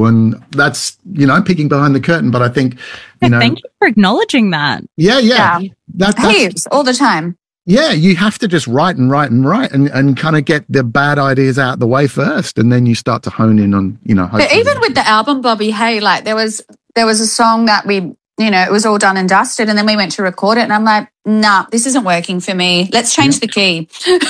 And that's, peeking behind the curtain. But I think, thank you for acknowledging that. Yeah. Heaps all the time. Yeah, you have to just write and kind of get the bad ideas out the way first, and then you start to hone in on, But even with the album, Bobby, hey, like there was a song that we, it was all done and dusted, and then we went to record it, and I'm like, nah, this isn't working for me. Let's change the key.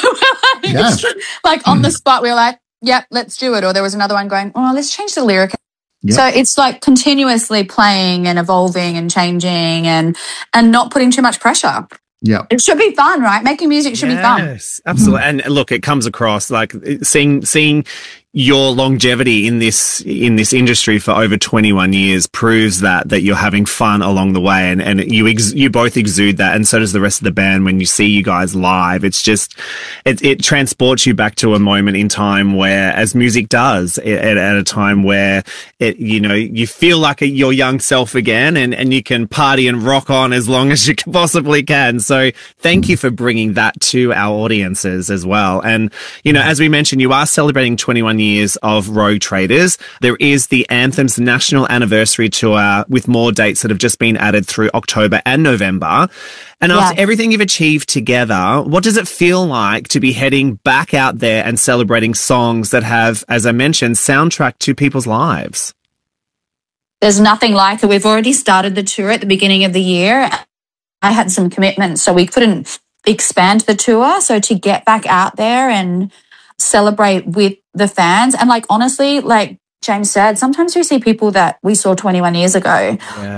Like on the spot, we were like, yep, let's do it. Or there was another one going, oh, let's change the lyric. Yep. So it's like continuously playing and evolving and changing and not putting too much pressure. Yeah, it should be fun, right? Making music should be fun. Yes, absolutely. And look, it comes across like seeing your longevity in this industry for over 21 years proves that you're having fun along the way, and you both exude that, and so does the rest of the band when you see you guys live. It's just it transports you back to a moment in time where, as music does, at a time where you feel like your young self again, and you can party and rock on as long as you possibly can. So thank you for bringing that to our audiences as well. And as we mentioned, you are celebrating 21 years of Rogue Traders. There is the Anthem's National Anniversary Tour with more dates that have just been added through October and November. And after everything you've achieved together, what does it feel like to be heading back out there and celebrating songs that have, as I mentioned, soundtracked to people's lives? There's nothing like it. We've already started the tour at the beginning of the year. I had some commitments, so we couldn't expand the tour. So to get back out there and celebrate with the fans, and like honestly, like James said, sometimes we see people that we saw 21 years ago,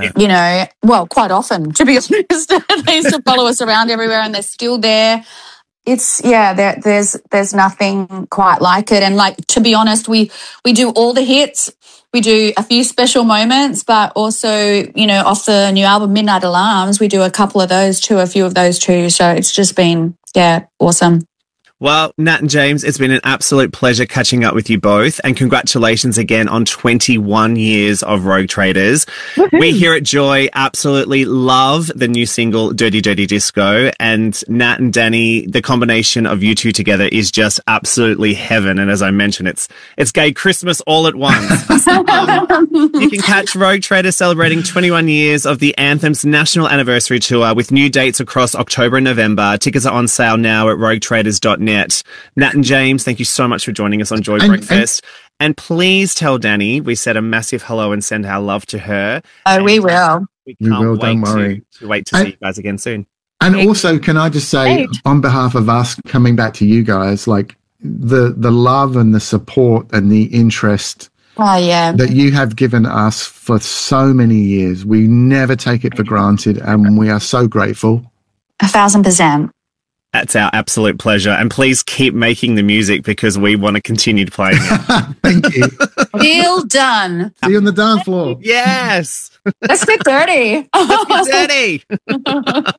well, quite often, to be honest. They used to follow us around everywhere and they're still there. It's, there's nothing quite like it. And like, to be honest, we do all the hits. We do a few special moments, but also, off the new album, Midnight Alarms, we do a couple of those too, a few of those too. So it's just been, awesome. Well, Nat and James, it's been an absolute pleasure catching up with you both, and congratulations again on 21 years of Rogue Traders. Woo-hoo. We here at Joy absolutely love the new single Dirty Dirty Disco, and Nat and Danny, the combination of you two together is just absolutely heaven. And as I mentioned, it's gay Christmas all at once. You can catch Rogue Traders celebrating 21 years of the Anthem's National Anniversary Tour with new dates across October and November. Tickets are on sale now at roguetraders.net. Nat and James, thank you so much for joining us on Joy Breakfast. And please tell Danny we said a massive hello and send our love to her. Oh, we will. We can't wait to see you guys again soon. And also, can I just say, on behalf of us coming back to you guys, like the love and the support and the interest that you have given us for so many years, we never take it for granted, and we are so grateful. 1,000%. That's our absolute pleasure. And please keep making the music because we want to continue playing it. Thank you. Deal done. See you on the dance floor. Yes. Let's get dirty. Let's get dirty.